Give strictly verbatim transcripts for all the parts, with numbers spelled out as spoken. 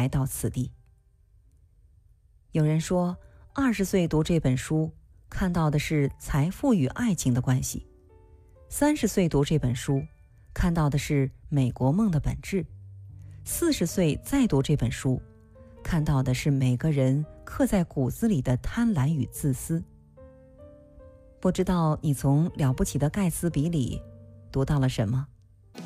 来到此地。有人说，二十岁读这本书，看到的是财富与爱情的关系；三十岁读这本书，看到的是美国梦的本质；四十岁再读这本书，看到的是每个人刻在骨子里的贪婪与自私。不知道你从了不起的盖茨比里读到了什么？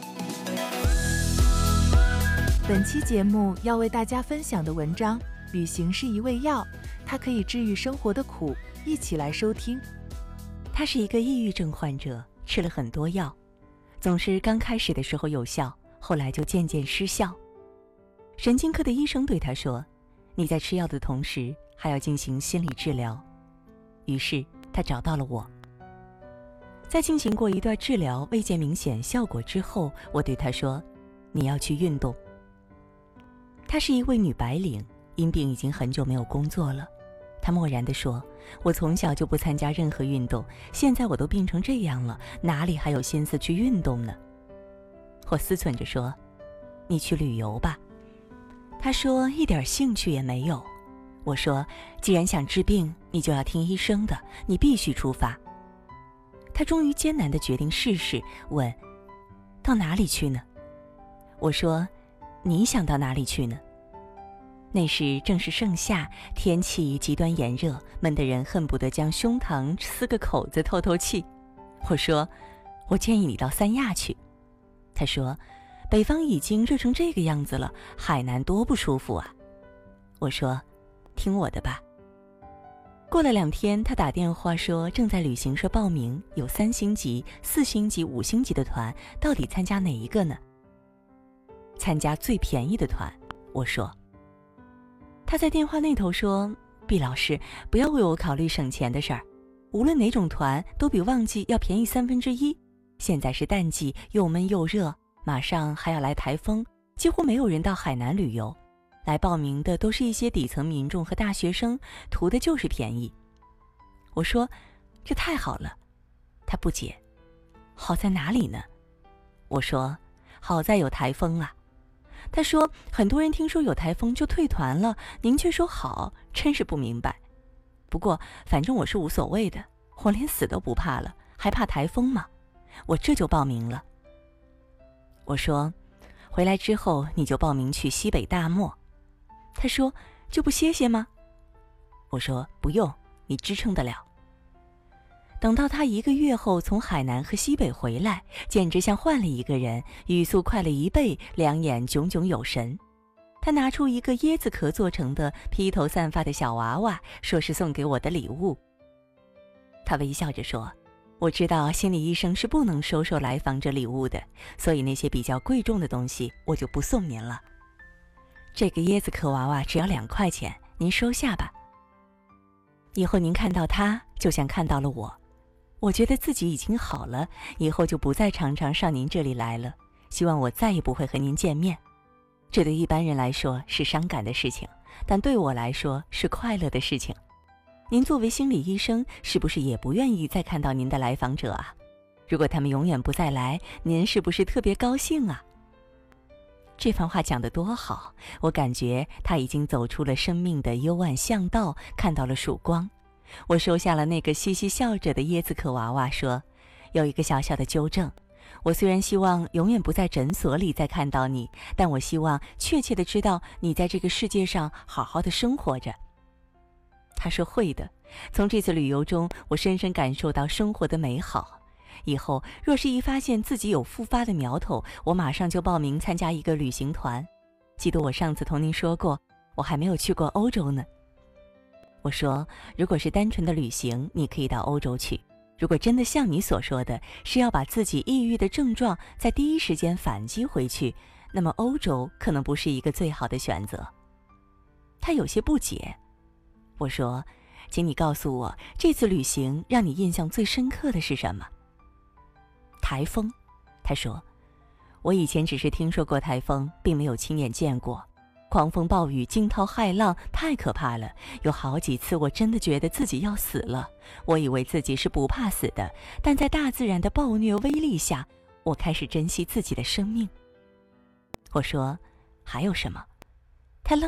本期节目要为大家分享的文章，旅行是一味药，它可以治愈生活的苦，一起来收听。 他是一个抑郁症患者，吃了很多药，总是刚开始的时候有效，后来就渐渐失效。神经科的医生对他说，你在吃药的同时还要进行心理治疗。于是他找到了我。在进行过一段治疗未见明显效果之后，我对他说，你要去运动。她是一位女白领，因病已经很久没有工作了。她漠然地说，我从小就不参加任何运动，现在我都病成这样了，哪里还有心思去运动呢？我思忖着说，你去旅游吧。她说一点兴趣也没有。我说，既然想治病，你就要听医生的，你必须出发。她终于艰难地决定试试，问，到哪里去呢？我说，你想到哪里去呢？那时正是盛夏，天气极端炎热，闷得人恨不得将胸膛撕个口子透透气。我说，我建议你到三亚去。他说，北方已经热成这个样子了，海南多不舒服啊。我说，听我的吧。过了两天，他打电话说正在旅行社报名，有三星级、四星级、五星级的团，到底参加哪一个呢？参加最便宜的团，我说。他在电话那头说，毕老师，不要为我考虑省钱的事儿，无论哪种团都比旺季要便宜三分之一。现在是淡季，又闷又热，马上还要来台风，几乎没有人到海南旅游，来报名的都是一些底层民众和大学生，图的就是便宜。我说，这太好了。他不解，好在哪里呢？我说，好在有台风啊。他说，很多人听说有台风就退团了，您却说好，真是不明白。不过反正我是无所谓的，我连死都不怕了，还怕台风吗？我这就报名了。我说，回来之后你就报名去西北大漠。他说，就不歇歇吗？我说，不用，你支撑得了。等到他一个月后从海南和西北回来，简直像换了一个人，语速快了一倍，两眼炯炯有神。他拿出一个椰子壳做成的披头散发的小娃娃，说是送给我的礼物。他微笑着说，我知道心理医生是不能收受来访者礼物的，所以那些比较贵重的东西我就不送您了。这个椰子壳娃娃只要两块钱，您收下吧。以后您看到它，就像看到了我。我觉得自己已经好了，以后就不再常常上您这里来了，希望我再也不会和您见面。这对一般人来说是伤感的事情，但对我来说是快乐的事情。您作为心理医生，是不是也不愿意再看到您的来访者啊？如果他们永远不再来，您是不是特别高兴啊？这番话讲得多好，我感觉他已经走出了生命的幽暗巷道，看到了曙光。我收下了那个嘻嘻笑着的椰子壳娃娃，说，有一个小小的纠正，我虽然希望永远不在诊所里再看到你，但我希望确切地知道你在这个世界上好好的生活着。他说会的，从这次旅游中我深深感受到生活的美好。以后若是一发现自己有复发的苗头，我马上就报名参加一个旅行团。记得我上次同您说过，我还没有去过欧洲呢。我说，如果是单纯的旅行，你可以到欧洲去。如果真的像你所说的，是要把自己抑郁的症状在第一时间反击回去，那么欧洲可能不是一个最好的选择。他有些不解。我说，请你告诉我，这次旅行让你印象最深刻的是什么？台风。他说，我以前只是听说过台风，并没有亲眼见过。狂风暴雨，惊涛骇浪，太可怕了。有好几次我真的觉得自己要死了。我以为自己是不怕死的，但在大自然的暴虐威力下，我开始珍惜自己的生命。我说，还有什么？